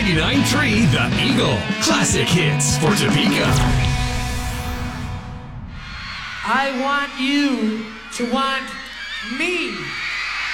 99.3 The Eagle. Classic hits for Topeka. I want you to want me.